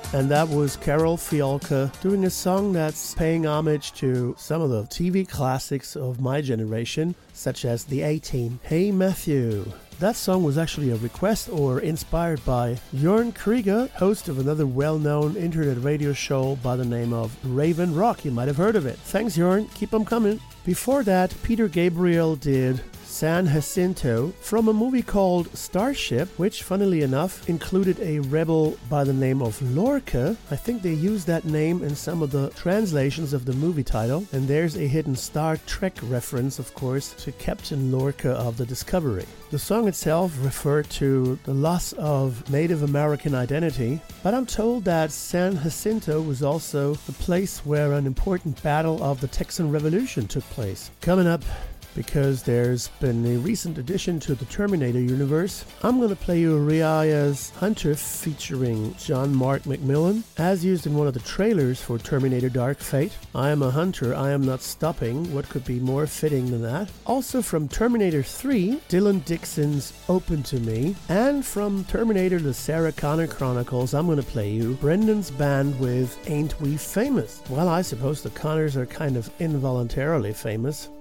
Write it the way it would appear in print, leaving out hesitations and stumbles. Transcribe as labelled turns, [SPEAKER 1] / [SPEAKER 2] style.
[SPEAKER 1] And that was Carol Fiolka doing a song that's paying homage to some of the TV classics of my generation, such as The A-Team. Hey Matthew. That song was actually a request or inspired by Jörn Krieger, host of another well-known internet radio show by the name of Raven Rock. You might have heard of it. Thanks, Jörn. Keep them coming. Before that, Peter Gabriel did San Jacinto from a movie called Starship, which, funnily enough, included a rebel by the name of Lorca. I think they used that name in some of the translations of the movie title. And there's a hidden Star Trek reference, of course, to Captain Lorca of the Discovery. The song itself referred to the loss of Native American identity, but I'm told that San Jacinto was also the place where an important battle of the Texan Revolution took place. Coming up, because there's been a recent addition to the Terminator universe, I'm going to play you Rihanna's Hunter featuring John Mark McMillan, as used in one of the trailers for Terminator Dark Fate. I am a hunter, I am not stopping. What could be more fitting than that? Also from Terminator 3, Dylan Dixon's Open to Me. And from Terminator The Sarah Connor Chronicles, I'm going to play you Brendan's band with Ain't We Famous? Well, I suppose the Connors are kind of involuntarily famous.